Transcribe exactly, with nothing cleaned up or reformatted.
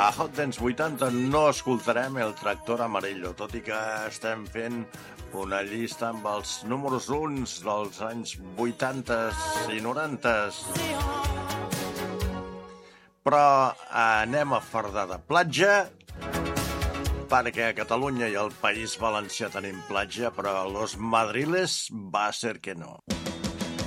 A Hot Dance vuitanta no escoltarem El Tractor Amarillo, tot i que estem fent una llista amb els números uns dels anys vuitanta i noranta. Però anem a fardar de platja, perquè a Catalunya i al País Valencià tenim platja, però a los madriles va ser que no.